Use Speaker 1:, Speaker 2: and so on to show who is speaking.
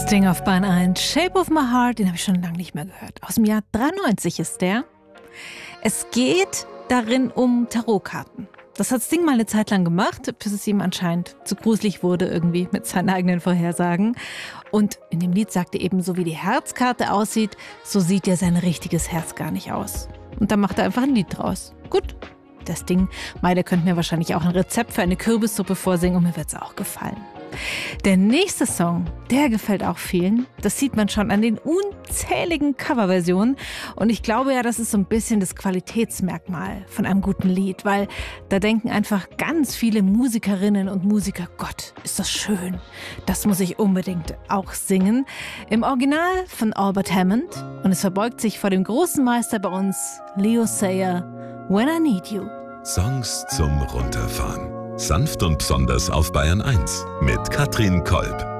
Speaker 1: Sting auf Bahn 1, Shape of My Heart, den habe ich schon lange nicht mehr gehört. Aus dem Jahr 93 ist der. Es geht darin um Tarotkarten. Das hat Sting mal eine Zeit lang gemacht, bis es ihm anscheinend zu gruselig wurde irgendwie mit seinen eigenen Vorhersagen. Und in dem Lied sagt er eben, so wie die Herzkarte aussieht, so sieht ja sein richtiges Herz gar nicht aus. Und dann macht er einfach ein Lied draus. Gut, das Ding, der könnte mir wahrscheinlich auch ein Rezept für eine Kürbissuppe vorsingen und mir wird es auch gefallen. Der nächste Song, der gefällt auch vielen. Das sieht man schon an den unzähligen Coverversionen. Und ich glaube ja, das ist so ein bisschen das Qualitätsmerkmal von einem guten Lied, weil da denken einfach ganz viele Musikerinnen und Musiker, Gott, ist das schön. Das muss ich unbedingt auch singen. Im Original von Albert Hammond. Und es verbeugt sich vor dem großen Meister bei uns, Leo Sayer, When I Need You.
Speaker 2: Songs zum Runterfahren. Sanft und besonders auf Bayern 1 mit Katrin Kolb.